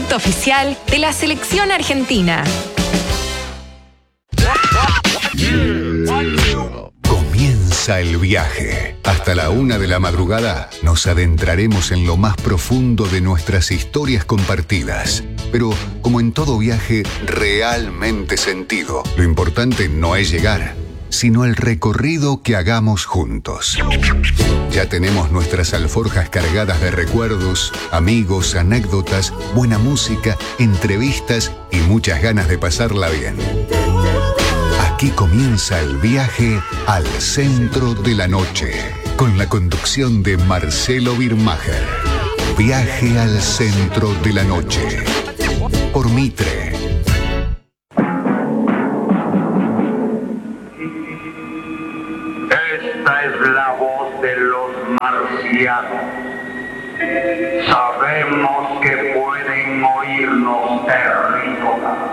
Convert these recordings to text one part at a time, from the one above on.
producto oficial de la selección argentina. Comienza el viaje. Hasta la 1 de la madrugada nos adentraremos en lo más profundo de nuestras historias compartidas. Pero, como en todo viaje realmente sentido, lo importante no es llegar, sino el recorrido que hagamos juntos. Ya tenemos nuestras alforjas cargadas de recuerdos, amigos, anécdotas, buena música, entrevistas y muchas ganas de pasarla bien. Aquí comienza el viaje al centro de la noche, con la conducción de Marcelo Birmacher. Viaje al centro de la noche, por Mitre. Esta es la voz de los marcianos. Sabemos que pueden oírnos, terrícolas.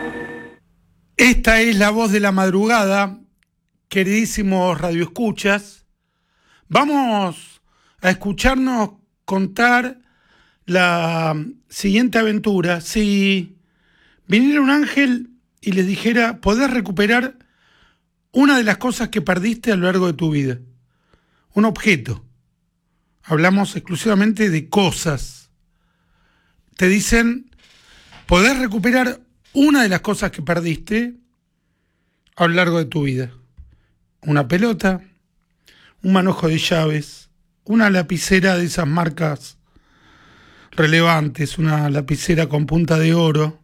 Esta es la voz de la madrugada, queridísimos radioescuchas. Vamos a escucharnos contar la siguiente aventura. Si viniera un ángel y les dijera, podés recuperar una de las cosas que perdiste a lo largo de tu vida, un objeto. Hablamos exclusivamente de cosas. Te dicen, podés recuperar una de las cosas que perdiste a lo largo de tu vida. Una pelota, un manojo de llaves, una lapicera de esas marcas relevantes, una lapicera con punta de oro,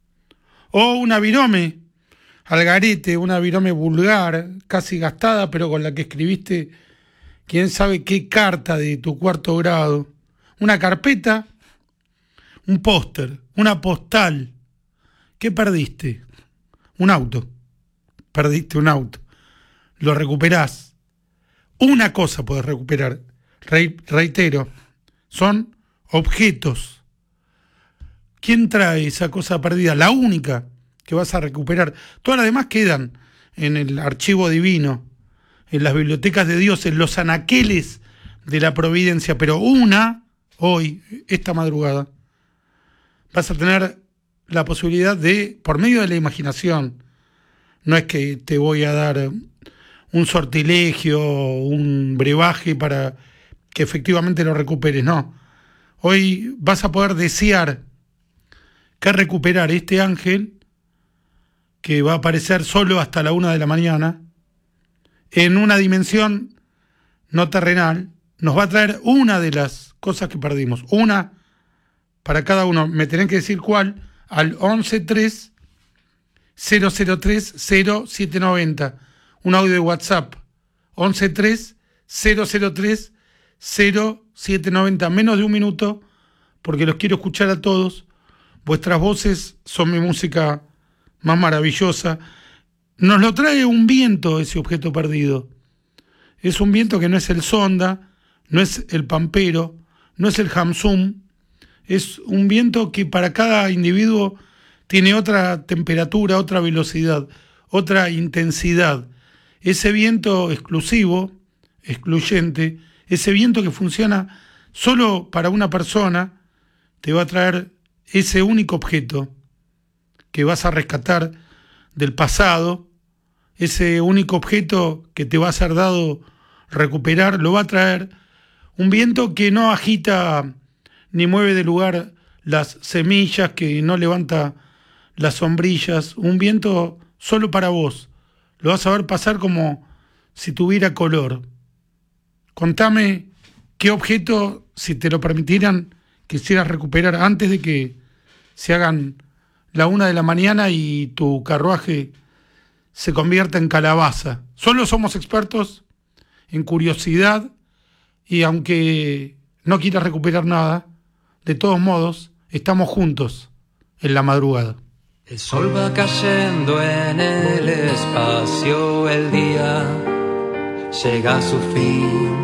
o una virome al garete, una virome vulgar, casi gastada, pero con la que escribiste quién sabe qué carta de tu cuarto grado, una carpeta, un póster, una postal. ¿Qué perdiste? Un auto. Perdiste un auto. Lo recuperás. Una cosa podés recuperar. Reitero, son objetos. ¿Quién trae esa cosa perdida? La única que vas a recuperar. Todas las demás quedan en el archivo divino, en las bibliotecas de Dios, en los anaqueles de la providencia. Pero una, hoy, esta madrugada, vas a tener la posibilidad de, por medio de la imaginación, no es que te voy a dar un sortilegio, un brebaje para que efectivamente lo recuperes, no. Hoy vas a poder desear que recuperar este ángel que va a aparecer solo hasta la 1 de la mañana, en una dimensión no terrenal, nos va a traer una de las cosas que perdimos, una para cada uno. Me tenés que decir cuál, al 113 003 0790, un audio de WhatsApp, 113 003 0790, menos de un minuto, porque los quiero escuchar a todos. Vuestras voces son mi música más maravillosa. Nos lo trae un viento, ese objeto perdido. Es un viento que no es el sonda, no es el pampero, no es el hamsum. Es un viento que para cada individuo tiene otra temperatura, otra velocidad, otra intensidad. Ese viento exclusivo, excluyente, ese viento que funciona solo para una persona, te va a traer ese único objeto que vas a rescatar del pasado, ese único objeto que te va a ser dado recuperar, lo va a traer un viento que no agita ni mueve de lugar las semillas, que no levanta las sombrillas, un viento solo para vos. Lo vas a ver pasar como si tuviera color. Contame qué objeto, si te lo permitieran, quisieras recuperar antes de que se hagan la 1 de la mañana y tu carruaje se convierta en calabaza. Solo somos expertos en curiosidad y aunque no quieras recuperar nada, de todos modos, estamos juntos en la madrugada. El sol va cayendo en el espacio, el día llega a su fin.